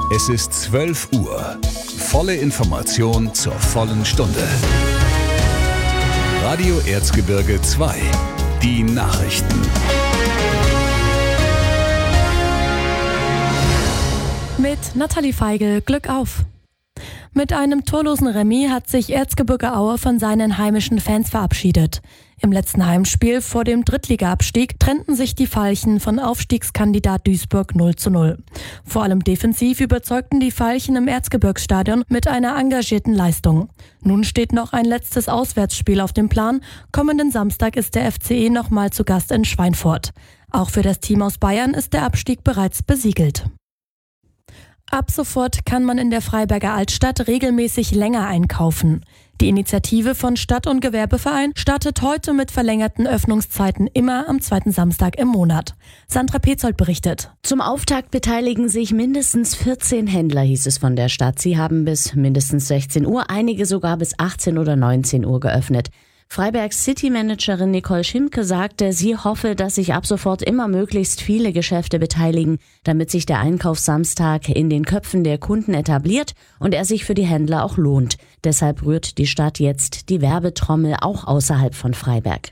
Es ist 12 Uhr. Volle Information zur vollen Stunde. Radio Erzgebirge 2. Die Nachrichten. Mit Nathalie Feigl, Glück auf! Mit einem torlosen Remis hat sich Erzgebirge Aue von seinen heimischen Fans verabschiedet. Im letzten Heimspiel vor dem Drittliga-Abstieg trennten sich die Veilchen von Aufstiegskandidat Duisburg 0:0. Vor allem defensiv überzeugten die Veilchen im Erzgebirgsstadion mit einer engagierten Leistung. Nun steht noch ein letztes Auswärtsspiel auf dem Plan. Kommenden Samstag ist der FCE nochmal zu Gast in Schweinfurt. Auch für das Team aus Bayern ist der Abstieg bereits besiegelt. Ab sofort kann man in der Freiberger Altstadt regelmäßig länger einkaufen. Die Initiative von Stadt- und Gewerbeverein startet heute mit verlängerten Öffnungszeiten immer am zweiten Samstag im Monat. Sandra Petzold berichtet. Zum Auftakt beteiligen sich mindestens 14 Händler, hieß es von der Stadt. Sie haben bis mindestens 16 Uhr, einige sogar bis 18 oder 19 Uhr geöffnet. Freibergs City-Managerin Nicole Schimke sagte, sie hoffe, dass sich ab sofort immer möglichst viele Geschäfte beteiligen, damit sich der Einkaufssamstag in den Köpfen der Kunden etabliert und er sich für die Händler auch lohnt. Deshalb rührt die Stadt jetzt die Werbetrommel auch außerhalb von Freiberg.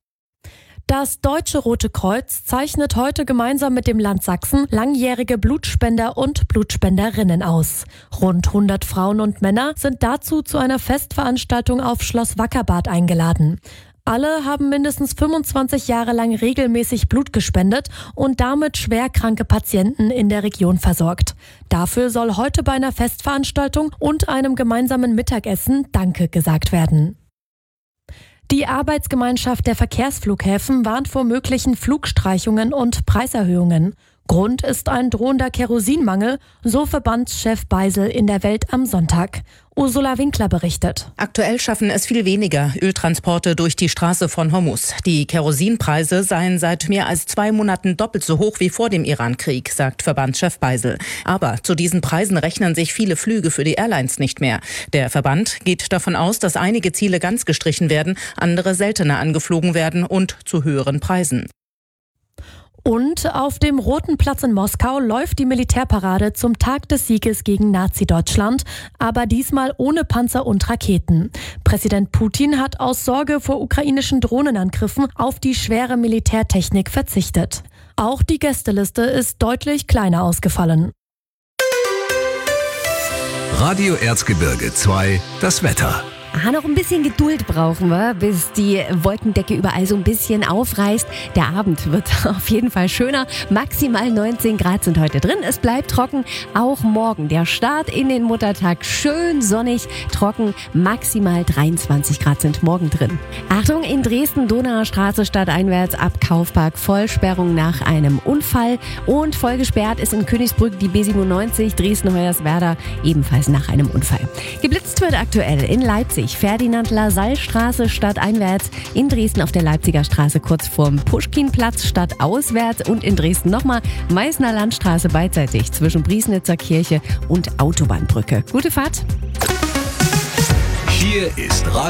Das Deutsche Rote Kreuz zeichnet heute gemeinsam mit dem Land Sachsen langjährige Blutspender und Blutspenderinnen aus. Rund 100 Frauen und Männer sind dazu zu einer Festveranstaltung auf Schloss Wackerbad eingeladen. Alle haben mindestens 25 Jahre lang regelmäßig Blut gespendet und damit schwerkranke Patienten in der Region versorgt. Dafür soll heute bei einer Festveranstaltung und einem gemeinsamen Mittagessen Danke gesagt werden. Die Arbeitsgemeinschaft der Verkehrsflughäfen warnt vor möglichen Flugstreichungen und Preiserhöhungen. Grund ist ein drohender Kerosinmangel, so Verbandschef Beisel in der Welt am Sonntag. Ursula Winkler berichtet. Aktuell schaffen es viel weniger Öltransporte durch die Straße von Hormuz. Die Kerosinpreise seien seit mehr als 2 Monaten doppelt so hoch wie vor dem Irankrieg, sagt Verbandschef Beisel. Aber zu diesen Preisen rechnen sich viele Flüge für die Airlines nicht mehr. Der Verband geht davon aus, dass einige Ziele ganz gestrichen werden, andere seltener angeflogen werden und zu höheren Preisen. Und auf dem Roten Platz in Moskau läuft die Militärparade zum Tag des Sieges gegen Nazi-Deutschland, aber diesmal ohne Panzer und Raketen. Präsident Putin hat aus Sorge vor ukrainischen Drohnenangriffen auf die schwere Militärtechnik verzichtet. Auch die Gästeliste ist deutlich kleiner ausgefallen. Radio Erzgebirge 2, das Wetter. Noch ein bisschen Geduld brauchen wir, bis die Wolkendecke überall so ein bisschen aufreißt. Der Abend wird auf jeden Fall schöner. Maximal 19 Grad sind heute drin. Es bleibt trocken. Auch morgen der Start in den Muttertag schön sonnig, trocken. Maximal 23 Grad sind morgen drin. Achtung, in Dresden, Donauer Straße stadteinwärts ab Kaufpark Vollsperrung nach einem Unfall. Und voll gesperrt ist in Königsbrück die B97 Dresden-Hoyerswerda ebenfalls nach einem Unfall. Geblitzt wird aktuell in Leipzig. Ferdinand-Lassalle-Straße stadteinwärts, in Dresden auf der Leipziger Straße kurz vorm Puschkinplatz stadtauswärts und in Dresden nochmal Meißner Landstraße beidseitig zwischen Briesnitzer Kirche und Autobahnbrücke. Gute Fahrt! Hier ist